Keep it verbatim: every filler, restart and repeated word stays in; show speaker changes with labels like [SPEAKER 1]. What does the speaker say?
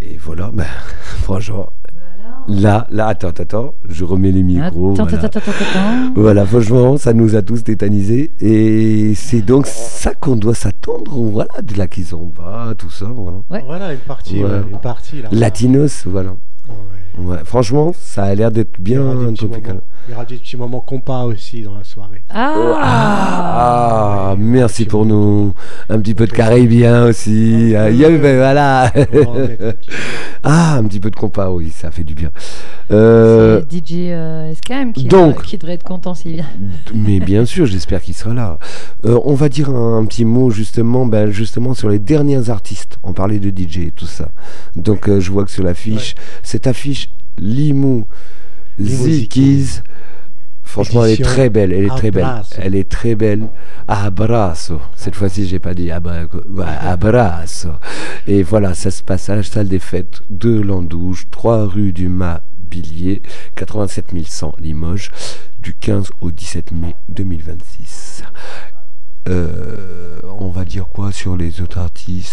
[SPEAKER 1] et voilà, ben, franchement, là, là, attends, attends, je remets les micros.
[SPEAKER 2] Attends,
[SPEAKER 1] voilà.
[SPEAKER 2] attends, attends, attends.
[SPEAKER 1] Voilà, franchement, ça nous a tous tétanisés. Et c'est donc ça qu'on doit s'attendre, voilà, de la kizomba, tout ça, voilà.
[SPEAKER 2] Ouais.
[SPEAKER 3] Voilà, une partie,
[SPEAKER 1] Ouais.
[SPEAKER 3] ouais, une partie là.
[SPEAKER 1] Latinos, voilà.
[SPEAKER 3] Ouais.
[SPEAKER 1] Ouais, franchement, ça a l'air d'être
[SPEAKER 3] Il y aura
[SPEAKER 1] bien
[SPEAKER 3] des petits
[SPEAKER 1] tropical.
[SPEAKER 3] moments- Il y aura des petits moments compas aussi dans la soirée.
[SPEAKER 2] Ah,
[SPEAKER 1] Ah,
[SPEAKER 3] Ouais,
[SPEAKER 1] merci
[SPEAKER 3] un petit
[SPEAKER 1] pour
[SPEAKER 3] moment.
[SPEAKER 1] nous. Un petit peu de
[SPEAKER 3] Ok.
[SPEAKER 1] caribien aussi.
[SPEAKER 3] Un
[SPEAKER 1] Ah,
[SPEAKER 3] peu.
[SPEAKER 1] yeah, ben voilà.
[SPEAKER 3] On va en mettre un petit peu.
[SPEAKER 1] Ah, un petit peu de compas, oui, ça fait du bien. Euh,
[SPEAKER 2] c'est D J euh, S K M qui,
[SPEAKER 1] donc-
[SPEAKER 2] devrait- qui devrait être content s'il vient.
[SPEAKER 1] mais bien sûr, j'espère qu'il sera là. Euh, on va dire un, un petit mot justement, ben, justement sur les derniers artistes. On parlait de D J et tout ça. Donc euh, je vois que sur l'affiche, cette affiche Limou
[SPEAKER 3] Limou
[SPEAKER 1] Zikiz. Franchement, elle est
[SPEAKER 3] Édition
[SPEAKER 1] très belle, elle est très belle,
[SPEAKER 3] Abrazo.
[SPEAKER 1] elle est très belle. Abrazo. Cette fois-ci, j'ai pas dit abra... ouais, abrazo. Et voilà, ça se passe à la salle des fêtes de Landouge, trois rue du Mât-Billier, quatre-vingt-sept mille cent Limoges, du quinze au dix-sept mai deux mille vingt-six. Euh, on va dire quoi sur les autres artistes?